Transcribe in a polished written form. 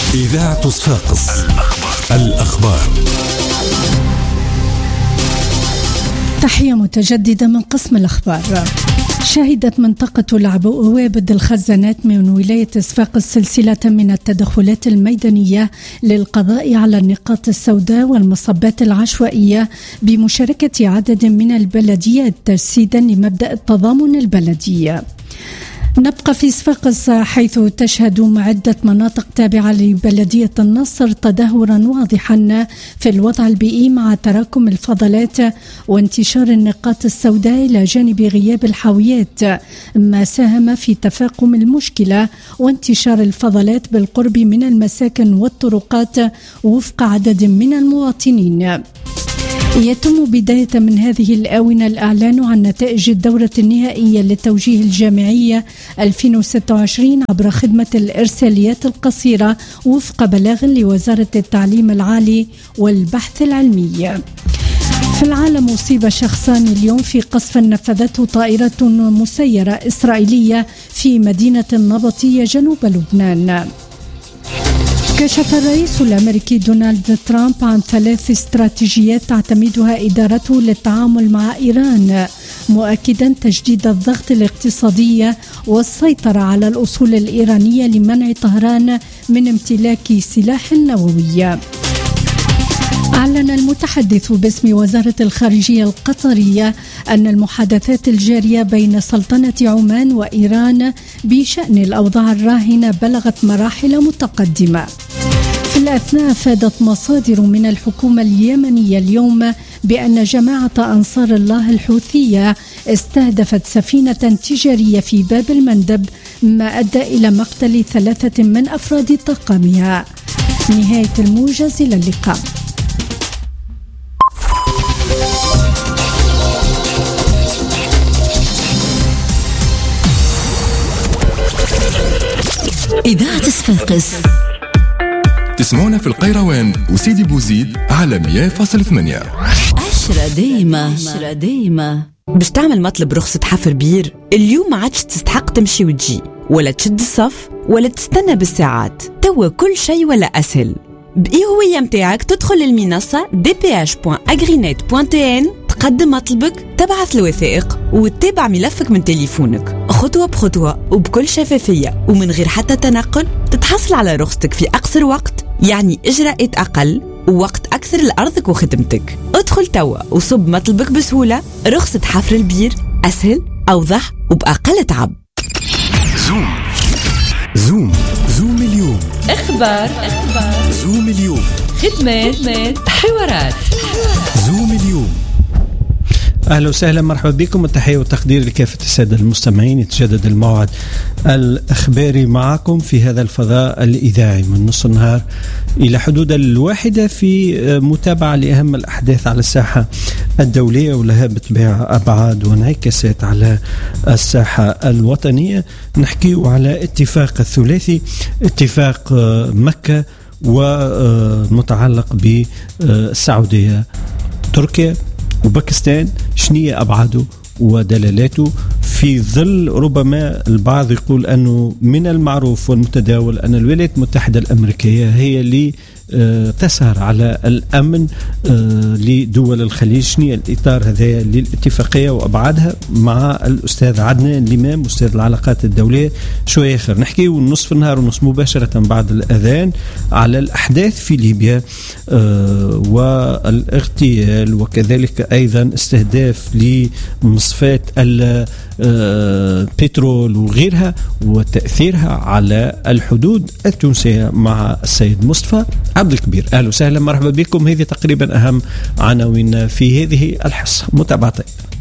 إذاعة صفاقس الأخبار. تحية متجددة من قسم الأخبار. شهدت منطقة العبوة الخزانات من ولاية صفاقس سلسلة من التدخلات الميدانية للقضاء على النقاط السوداء والمصبات العشوائية بمشاركة عدد من البلديات تجسيدا لمبدأ التضامن البلدي. نبقى في صفاقس حيث تشهد عدة مناطق تابعة لبلدية النصر تدهورا واضحا في الوضع البيئي مع تراكم الفضلات وانتشار النقاط السوداء إلى جانب غياب الحاويات، ما ساهم في تفاقم المشكلة وانتشار الفضلات بالقرب من المساكن والطرقات وفق عدد من المواطنين. يتم بداية من هذه الآونة الإعلان عن نتائج الدورة النهائية للتوجيه الجامعية 2026 عبر خدمة الإرساليات القصيرة وفق بلاغ لوزارة التعليم العالي والبحث العلمي. في العالم أصيب شخصان اليوم في قصف نفذته طائرة مسيرة إسرائيلية في مدينة النبطية جنوب لبنان. كشف الرئيس الأمريكي دونالد ترامب عن 3 استراتيجيات تعتمدها إدارته للتعامل مع إيران، مؤكدا تجديد الضغط الاقتصادي والسيطرة على الأصول الإيرانية لمنع طهران من امتلاك سلاح نووي. أعلن المتحدث باسم وزارة الخارجية القطرية أن المحادثات الجارية بين سلطنة عمان وإيران بشأن الأوضاع الراهنة بلغت مراحل متقدمة. في الأثناء أفادت مصادر من الحكومة اليمنية اليوم بأن جماعة أنصار الله الحوثية استهدفت سفينة تجارية في باب المندب، ما أدى إلى مقتل 3 من أفراد طاقمها. نهاية الموجز، إلى اللقاء. إذاعة صفاقس تسمعونا في القيروان وسيدي بوزيد على 100.8. 10 دايما باش تعمل مطلب رخصة حفر بير اليوم ما عادش تستحق تمشي وتجي ولا تشد الصف ولا تستنى بالساعات. توا كل شيء ولا أسهل. بإيه هوية متاعك تدخل المنصة dph.agrinet.tn، تقدم مطلبك، تبعث الوثائق وتتابع ملفك من تليفونك خطوة بخطوة وبكل شفافية ومن غير حتى تنقل. تتحصل على رخصتك في أقصر وقت، يعني إجراءات أقل ووقت أكثر لأرضك وخدمتك. ادخل توا وصب مطلبك بسهولة. رخصة حفر البير أسهل، أوضح وبأقل تعب. زوم اليوم. أخبار. زوم اليوم. خدمات. حوارات. زوم اليوم. أهلا وسهلا، مرحبا بكم. التحية والتقدير لكافة السادة المستمعين. يتجدد الموعد الإخباري معكم في هذا الفضاء الإذاعي من نصف النهار إلى حدود 1 في متابعة لأهم الأحداث على الساحة الدولية ولها بطبيعة أبعاد وانعكاسات على الساحة الوطنية. نحكي على اتفاق الثلاثي، اتفاق مكة ومتعلق بالسعودية تركيا وباكستان. شنية أبعاده ودلالاته في ظل ربما البعض يقول أنه من المعروف والمتداول أن الولايات المتحدة الأمريكية هي اللي تسهر على الأمن لدول الخليج. شنية الإطار هذا للاتفاقية وأبعادها؟ مع الأستاذ عدنان الإمام أستاذ العلاقات الدولية شوية آخر. نحكي ونصف النهار ونصف مباشرة بعد الأذان على الأحداث في ليبيا والاغتيال وكذلك أيضا استهداف لمصفات البترول وغيرها وتأثيرها على الحدود التونسية مع السيد مصطفى عبد الكبير. أهلا وسهلا، مرحبا بكم. هذه تقريبا أهم عناوين في هذه الحصة. متابعة.